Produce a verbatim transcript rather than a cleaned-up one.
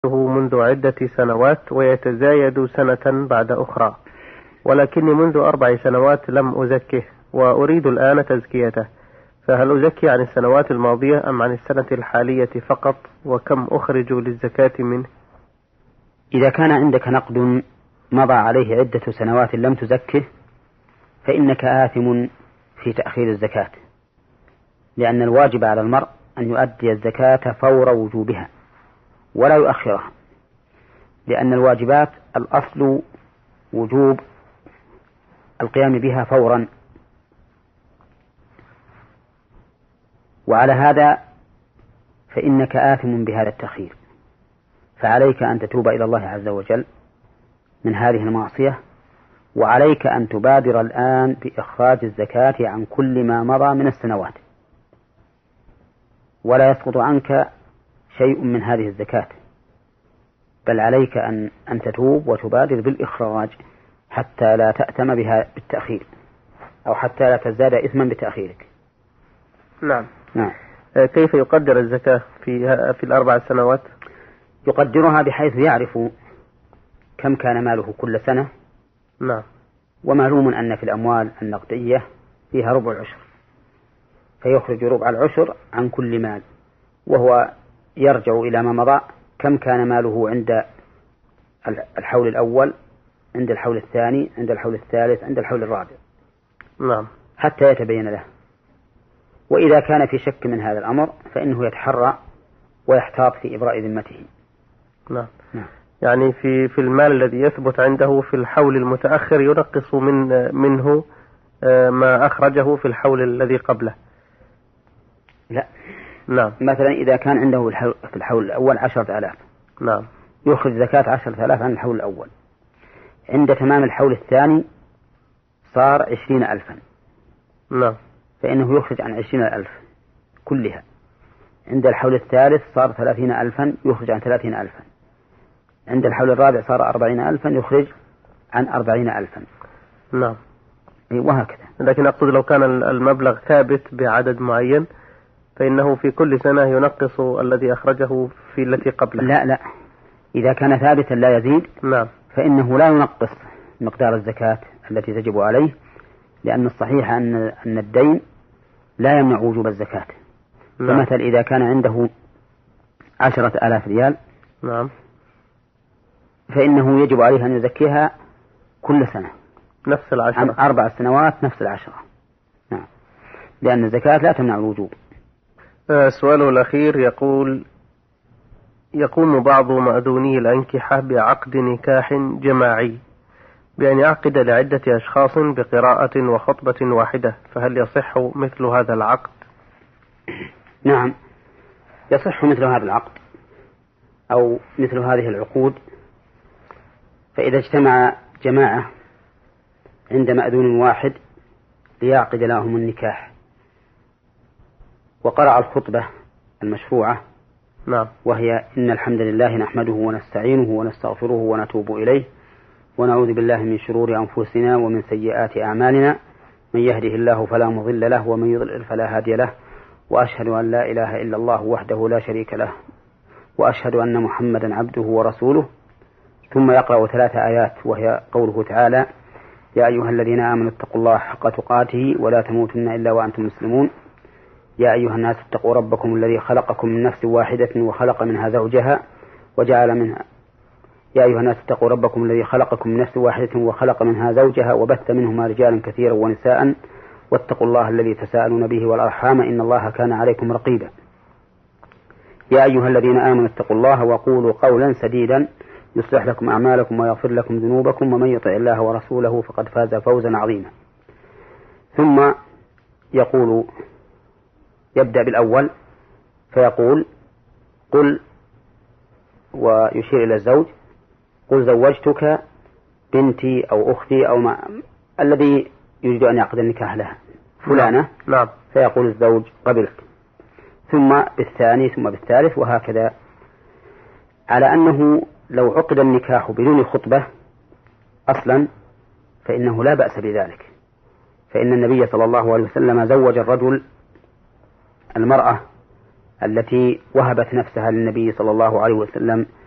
منذ عدة سنوات ويتزايد سنة بعد أخرى، ولكني منذ أربع سنوات لم أزكه وأريد الآن تزكيته، فهل أزكي عن السنوات الماضية أم عن السنة الحالية فقط؟ وكم أخرج للزكاة منه؟ إذا كان عندك نقد مضى عليه عدة سنوات لم تزكه فإنك آثم في تأخير الزكاة، لأن الواجب على المرء أن يؤدي الزكاة فور وجوبها ولا يؤخرها، لأن الواجبات الأصل وجوب القيام بها فورا، وعلى هذا فإنك آثم بهذا التأخير، فعليك أن تتوب إلى الله عز وجل من هذه المعصية، وعليك أن تبادر الآن بإخراج الزكاة عن كل ما مضى من السنوات، ولا يسقط عنك شيء من هذه الزكاة، بل عليك أن أن تتوب وتبادر بالإخراج حتى لا تأثم بها بالتأخير، أو حتى لا تزداد إثما بتأخيرك. نعم. نعم. كيف يقدر الزكاة في في الأربع سنوات؟ يقدرها بحيث يعرف كم كان ماله كل سنة. نعم. ومعلوم أن في الأموال النقدية فيها ربع العشر، فيخرج ربع العشر عن كل مال، وهو يرجع إلى ما مضى كم كان ماله عند الحول الأول، عند الحول الثاني، عند الحول الثالث، عند الحول الرابع. نعم. حتى يتبين له. وإذا كان في شك من هذا الأمر فإنه يتحرى ويحتاط في إبراء ذمته. نعم. نعم. يعني في في المال الذي يثبت عنده في الحول المتأخر ينقص من منه ما أخرجه في الحول الذي قبله. لا. نعم. مثلا إذا كان عنده في الحول الأول عشرة آلاف. نعم. يخرج زكاة عشرة آلاف عن الحول الأول. عند تمام الحول الثاني صار عشرين ألفا. نعم. فإنه يخرج عن عشرين ألف كلها. عند الحول الثالث صار ثلاثين ألفا، يخرج عن ثلاثين ألفا. عند الحول الرابع صار أربعين ألفا، يخرج عن أربعين ألفا. نعم. وهكذا. لكن أقصد لو كان المبلغ ثابت بعدد معين فإنه في كل سنة ينقص الذي أخرجه في التي قبله. لا لا، إذا كان ثابتا لا يزيد. نعم. فإنه لا ينقص مقدار الزكاة التي تجب عليه، لأن الصحيح أن أن الدين لا يمنع وجوب الزكاة. نعم. فمثل إذا كان عنده عشرة آلاف ريال. نعم. فإنه يجب عليه أن يزكيها كل سنة نفس العشرة عن أربع سنوات نفس العشرة. نعم. لأن الزكاة لا تمنع الوجوب. سؤاله الأخير يقول: يقوم بعض مأذوني الأنكحة بعقد نكاح جماعي بأن يعقد لعدة أشخاص بقراءة وخطبة واحدة، فهل يصح مثل هذا العقد؟ نعم، يصح مثل هذا العقد أو مثل هذه العقود. فإذا اجتمع جماعة عند مأذون واحد ليعقد لهم النكاح وقرأ الخطبة المشروعة، نعم، وهي: إن الحمد لله نحمده ونستعينه ونستغفره ونتوب إليه ونعوذ بالله من شرور أنفسنا ومن سيئات أعمالنا، من يهده الله فلا مضل له ومن يضلل فلا هادي له، وأشهد أن لا إله إلا الله وحده لا شريك له، وأشهد أن محمدا عبده ورسوله. ثم يقرأ ثلاث آيات، وهي قوله تعالى: يا أيها الذين آمنوا اتقوا الله حق تقاته ولا تموتن إلا وأنتم مسلمون، يا أيها الناس اتقوا ربكم الذي خلقكم من نفس واحدة وخلق منها زوجها وجعل منها يا أيها الناس اتقوا ربكم الذي خلقكم من نفس واحدة وخلق منها زوجها وبث منهما رجالا كثيرا ونساء واتقوا الله الذي تساءلون به والأرحام إن الله كان عليكم رقيبا. يا أيها الذين آمنوا اتقوا الله وقولوا قولا سديدا يصلح لكم أعمالكم ويغفر لكم ذنوبكم ومن يطع الله ورسوله فقد فاز فوزا عظيما. ثم يقول يبدأ بالأول فيقول: قل، ويشير إلى الزوج: قل زوجتك بنتي أو أختي أو ما الذي يريد أن يعقد النكاح لها فلانة. نعم. فيقول الزوج: قبلت. ثم بالثاني ثم بالثالث وهكذا، على أنه لو عقد النكاح بدون خطبة أصلا فإنه لا بأس بذلك، فإن النبي صلى الله عليه وسلم زوج الرجل المرأة التي وهبت نفسها للنبي صلى الله عليه وسلم